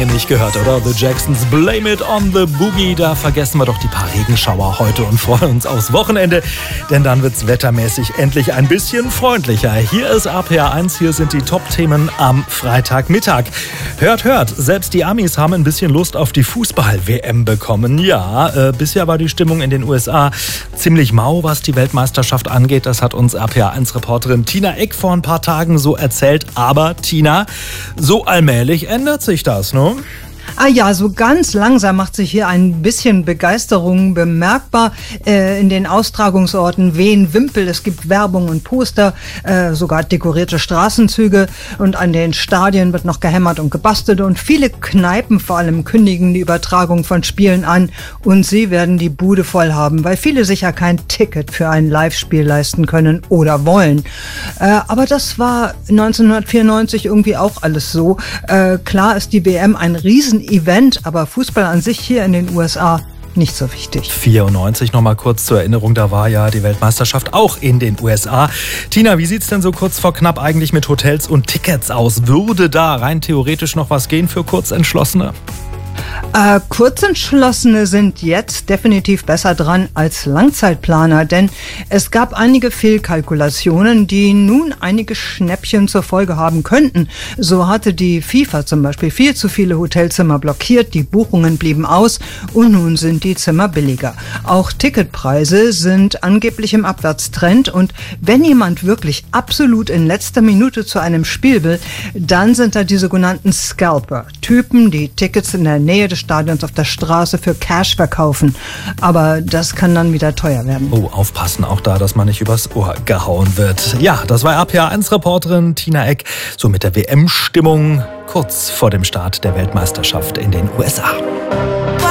lange nicht gehört, oder? The Jacksons Blame It on the Boogie. Da vergessen wir doch die paar Regenschauer heute und freuen uns aufs Wochenende, denn dann wird's wettermäßig endlich ein bisschen freundlicher. Hier ist RPR1, hier sind die Top-Themen am Freitagmittag. Hört, selbst die Amis haben ein bisschen Lust auf die Fußball-WM bekommen. Ja, bisher war die Stimmung in den USA ziemlich mau, was die Weltmeisterschaft angeht. Das hat uns RPR1-Reporterin Tina Eck vor ein paar Tagen so erzählt. Aber Tina, so allmählich ändert sich das, ne? Ah ja, so ganz langsam macht sich hier ein bisschen Begeisterung bemerkbar in den Austragungsorten Wehen-Wimpel. Es gibt Werbung und Poster, sogar dekorierte Straßenzüge und an den Stadien wird noch gehämmert und gebastelt und viele Kneipen vor allem kündigen die Übertragung von Spielen an und sie werden die Bude voll haben, weil viele sicher kein Ticket für ein Live-Spiel leisten können oder wollen. Aber das war 1994 irgendwie auch alles so. Klar ist die WM ein Riesenevent, aber Fußball an sich hier in den USA nicht so wichtig. 94, nochmal kurz zur Erinnerung, da war ja die Weltmeisterschaft auch in den USA. Tina, wie sieht's denn so kurz vor knapp eigentlich mit Hotels und Tickets aus? Würde da rein theoretisch noch was gehen für Kurzentschlossene? Kurzentschlossene sind jetzt definitiv besser dran als Langzeitplaner, denn es gab einige Fehlkalkulationen, die nun einige Schnäppchen zur Folge haben könnten. So hatte die FIFA zum Beispiel viel zu viele Hotelzimmer blockiert, die Buchungen blieben aus und nun sind die Zimmer billiger. Auch Ticketpreise sind angeblich im Abwärtstrend und wenn jemand wirklich absolut in letzter Minute zu einem Spiel will, dann sind da die sogenannten Scalper, Typen, die Tickets in der Nähe des Stadions auf der Straße für Cash verkaufen. Aber das kann dann wieder teuer werden. Oh, aufpassen auch da, dass man nicht übers Ohr gehauen wird. Ja, das war RPR1-Reporterin Tina Eck, so mit der WM-Stimmung kurz vor dem Start der Weltmeisterschaft in den USA.